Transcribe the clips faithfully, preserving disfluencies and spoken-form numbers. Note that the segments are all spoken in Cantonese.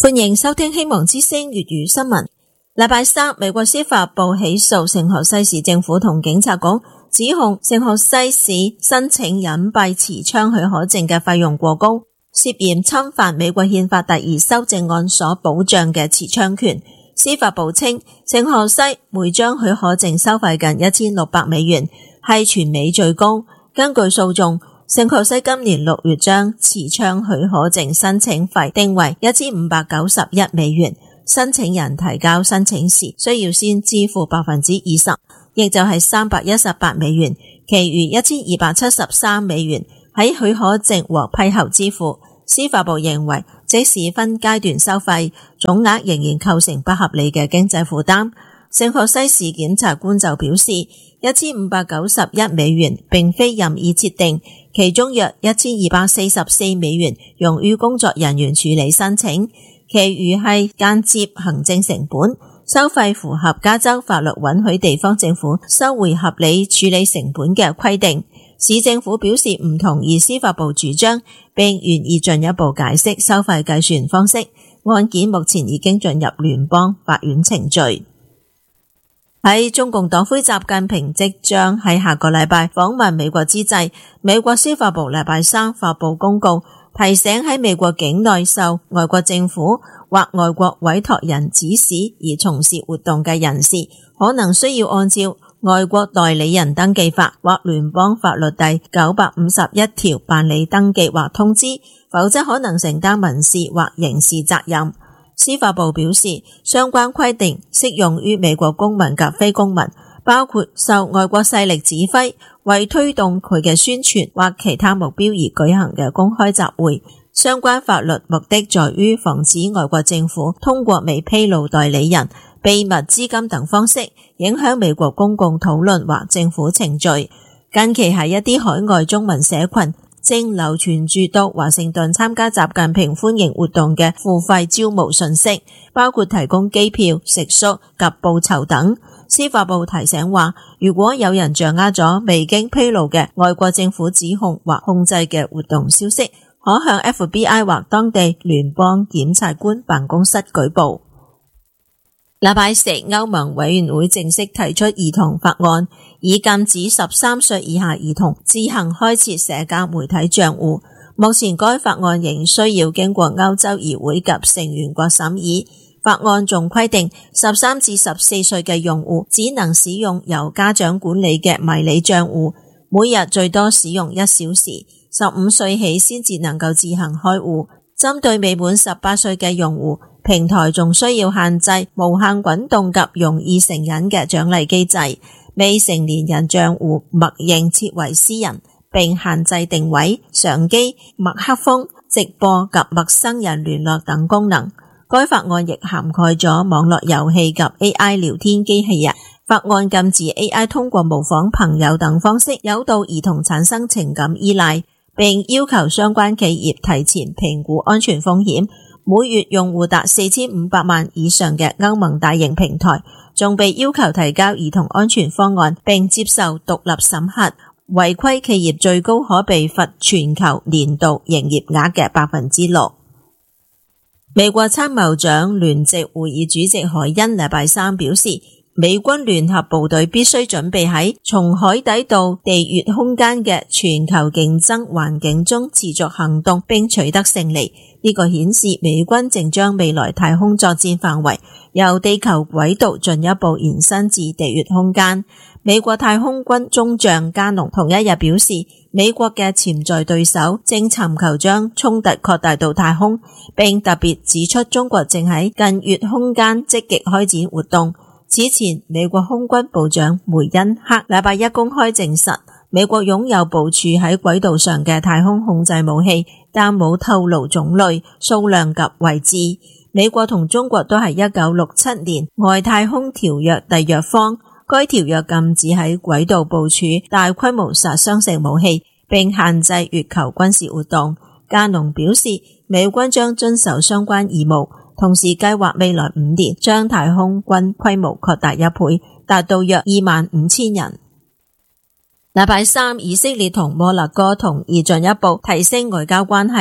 歡迎收聽希望之聲粵語新聞。禮拜三，美國司法部起訴聖荷西市政府同警察局，指控聖荷西市申請隱蔽持槍許可證嘅費用過高，涉嫌侵犯美國憲法第二修正案所保障嘅持槍權。司法部稱，聖荷西每張許可證收費近一千六百美元，係全美最高。根據訴訟，聖荷西今年六月將持槍許可證申請費定為一千五百九十一美元，申請人提交申請時需要先支付百分之二十，亦就係三百一十八美元，其餘一千二百七十三美元喺許可證獲批後支付。司法部認為，即使分階段收費，總額仍然構成不合理嘅經濟負擔。聖荷西市檢察官就表示，一千五百九十一美元並非任意設定，其中約一千二百四十四美元用於工作人員處理申請，其餘係間接行政成本。收費符合加州法律允許地方政府收回合理處理成本嘅規定。市政府表示唔同意司法部主張，並願意進一步解釋收費計算方式。案件目前已經進入聯邦法院程序。喺中共黨魁習近平即將喺下個禮拜訪問美國之際，美國司法部禮拜三發布公告，提醒喺美國境內受外國政府或外國委託人指使而從事活動嘅人士，可能需要按照外國代理人登記法或聯邦法律第九百五十一條辦理登記或通知，否則可能承擔民事或刑事責任。司法部表示，相關規定適用於美國公民及非公民，包括受外國勢力指揮，為推動佢嘅宣傳或其他目標而舉行嘅公開集會。相關法律目的在於防止外國政府通過未披露代理人、秘密資金等方式影響美國公共討論或政府程序。近期喺一啲海外中文社群正流傳住到華盛頓參加習近平歡迎活動嘅付費招募信息，包括提供機票、食宿及報酬等。司法部提醒話，如果有人掌握咗未經披露嘅外國政府指控或控制嘅活動消息，可向 F B I 或當地聯邦檢察官辦公室舉報。禮拜四，歐盟委員會正式提出兒童法案，以禁止十三歲以下兒童自行開設社交媒體賬戶。目前該法案仍需要經過歐洲議會及成員國審議。法案仲規定，十三至十四歲嘅用戶只能使用由家長管理嘅迷你賬戶，每日最多使用一小時。十五歲起先至能夠自行開戶。針對未滿十八歲嘅用戶，平台仲需要限制無限滾動及容易成癮嘅獎勵機制。未成年人賬戶默認設為私人，並限制定位、相機、麥克風、直播及陌生人聯絡等功能。該法案亦涵蓋咗網絡遊戲及 A I 聊天機器人。法案禁止 A I 通過模仿朋友等方式誘導兒童產生情感依賴，並要求相關企業提前評估安全風險。每月用戶達四千五百萬以上嘅歐盟大型平台，仲被要求提交兒童安全方案並接受獨立審核。違規企業最高可被罰全球年度營業額嘅百分之六。美國參謀長聯席會議主席海恩禮拜三表示，美軍聯合部隊必須準備喺從海底到地月空間嘅全球競爭環境中持續行動並取得勝利。呢個顯示美軍正將未來太空作戰範圍由地球軌道進一步延伸至地月空間。美國太空軍中將加農同一日表示，美國嘅潛在對手正尋求將衝突擴大到太空，並特別指出中國正喺近月空間積極開展活動。此前，美國空軍部長梅恩克禮拜一公開證實，美國擁有部署喺軌道上嘅太空控制武器，但冇透露種類、數量及位置。美國同中國都係一九六七年外太空條約締約方，該條約禁止喺軌道部署大規模殺傷性武器，並限制月球軍事活動。加農表示，美軍將遵守相關義務，同時計劃未來五年將太空軍規模擴大一倍，達到約二萬五千人。禮拜三，以色列同摩洛哥同意進一步提升外交關係，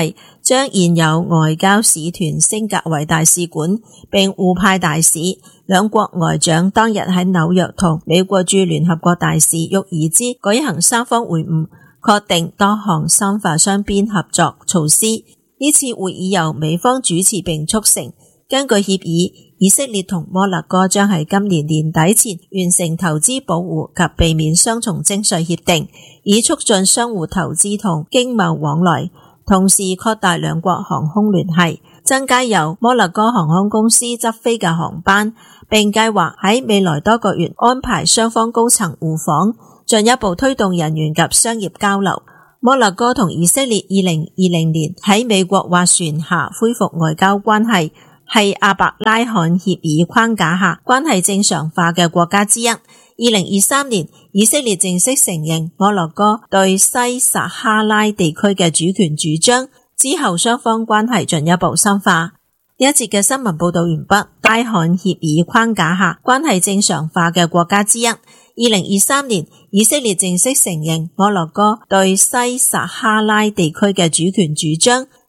將現有外交使團升格為大使館，並互派大使。兩國外長當日喺紐約同美國駐聯合國大使沃爾茲舉行三方會晤，確定多項深化雙邊合作措施。呢次會議由美方主持並促成。根據協議，以色列同摩納哥將喺今年年底前完成投資保護及避免雙重徵稅協定，以促進相互投資同經貿往來，同時擴大兩國航空聯繫，增加由摩納哥航空公司執飛嘅航班，並計劃喺未來多個月安排雙方高層互訪，進一步推動人員及商業交流。摩納哥同以色列二零二零年喺美國斡旋下恢復外交關係，係阿伯拉罕協議框架下關係正常化嘅國家之一。二零二三年，以色列正式承認摩納哥對西撒哈拉地區嘅主權主張，之後雙方關係進一步深化。呢一節嘅新聞報道完畢。拉罕協議框架下關係正常化嘅國家之一。二零二三年，以色列正式承認摩納哥對西撒哈拉地區嘅主權主張，